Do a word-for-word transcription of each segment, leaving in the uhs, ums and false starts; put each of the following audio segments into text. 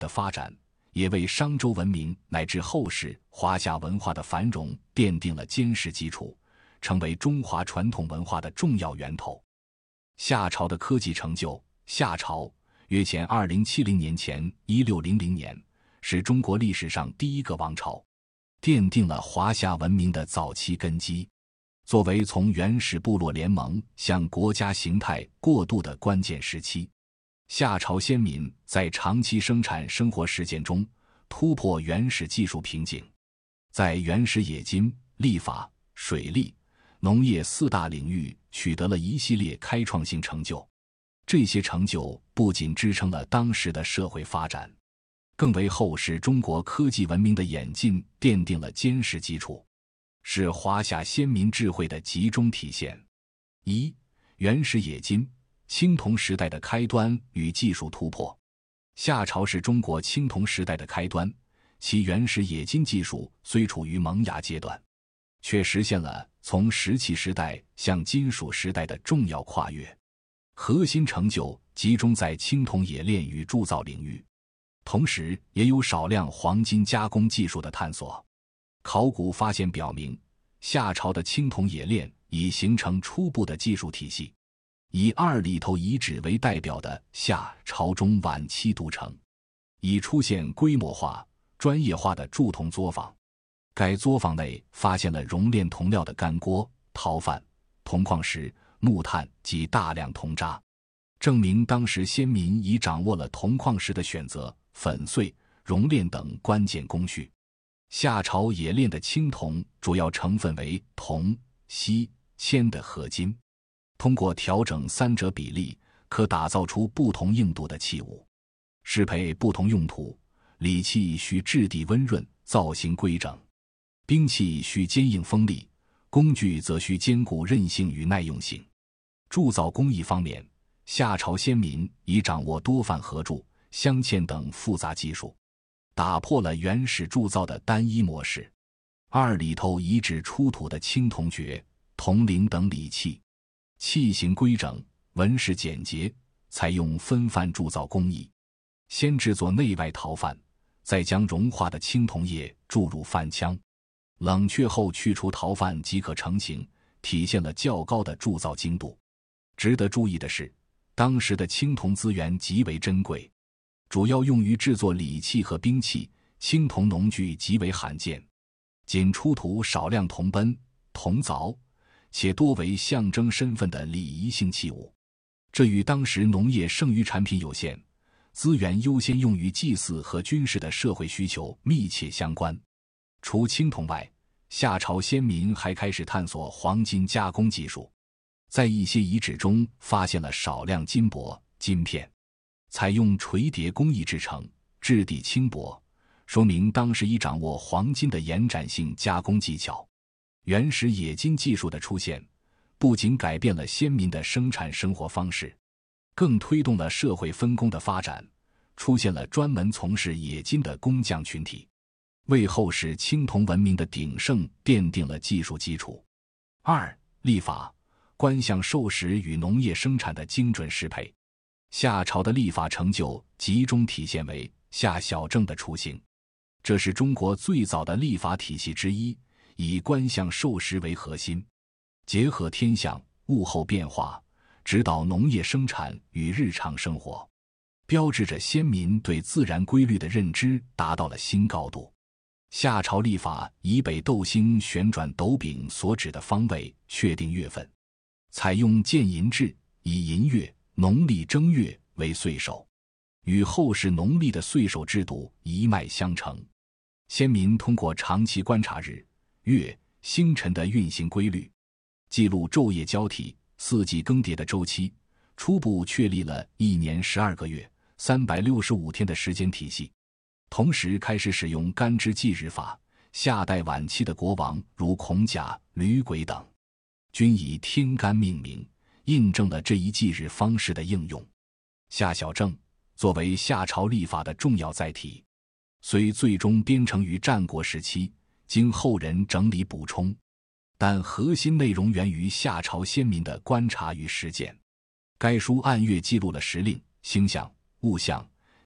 的发展，也为商周文明乃至后世华夏文化的繁荣奠定了坚实基础，成为中华传统文化的重要源头。夏朝的科技成就。夏朝约前二零七零年前一六零零年，是中国历史上第一个王朝，奠定了华夏文明的早期根基。作为从原始部落联盟向国家形态过渡的关键时期，夏朝先民在长期生产生活实践中突破原始技术瓶颈，在原始冶金、历法、水利、农业四大领域取得了一系列开创性成就。这些成就不仅支撑了当时的社会发展，更为后世中国科技文明的演进奠定了坚实基础，是华夏先民智慧的集中体现。一、原始冶金，青铜时代的开端与技术突破。夏朝是中国青铜时代的开端，其原始冶金技术虽处于萌芽阶段，却实现了从石器时代向金属时代的重要跨越。核心成就集中在青铜冶炼与铸造领域，同时也有少量黄金加工技术的探索。考古发现表明，夏朝的青铜冶炼已形成初步的技术体系。以二里头遗址为代表的夏朝中晚期都城，已出现规模化、专业化的铸铜作坊。该作坊内发现了熔炼铜料的干锅、陶范、铜矿石、木炭及大量铜渣，证明当时先民已掌握了铜矿石的选择、粉碎、熔炼等关键工序。夏朝冶炼的青铜主要成分为铜、锡、铅的合金，通过调整三者比例，可打造出不同硬度的器物，适配不同用途。礼器需质地温润，造型规整；兵器需坚硬锋利，工具则需兼顾韧性与耐用性。铸造工艺方面，夏朝先民已掌握多范合铸、镶嵌等复杂技术，打破了原始铸造的单一模式。二里头遗址出土的青铜爵、铜铃等礼器，器形规整，纹饰简洁，采用分范铸造工艺。先制作内外陶范，再将融化的青铜液注入范腔，冷却后去除陶范即可成型，体现了较高的铸造精度。值得注意的是，当时的青铜资源极为珍贵，主要用于制作礼器和兵器，青铜农具极为罕见，仅出土少量铜奔、铜凿，且多为象征身份的礼仪性器物。这与当时农业剩余产品有限，资源优先用于祭祀和军事的社会需求密切相关。除青铜外，夏朝先民还开始探索黄金加工技术，在一些遗址中发现了少量金箔、金片，采用锤叠工艺制成，质地轻薄，说明当时已掌握黄金的延展性加工技巧。原始冶金技术的出现，不仅改变了先民的生产生活方式，更推动了社会分工的发展，出现了专门从事冶金的工匠群体，为后世青铜文明的鼎盛奠定了技术基础。二、历法，官项授时与农业生产的精准适配。夏朝的历法成就集中体现为夏小正的雏形，这是中国最早的历法体系之一，以官项授时为核心，结合天象、物候变化，指导农业生产与日常生活，标志着先民对自然规律的认知达到了新高度。夏朝历法以北斗星旋转斗柄所指的方位确定月份，采用建银制，以银月、农历正月为岁首，与后世农历的岁首制度一脉相承。先民通过长期观察日、月、星辰的运行规律，记录昼夜交替、四季更迭的周期，初步确立了一年十二个月、三百六十五天的时间体系。同时开始使用干支纪日法，夏代晚期的国王如孔甲、吕轨等，均以天干命名，印证了这一纪日方式的应用。夏小正作为夏朝历法的重要载体，虽最终编成于战国时期，经后人整理补充，但核心内容源于夏朝先民的观察与实践。该书按月记录了时令、星象、物象、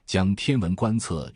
将天文观测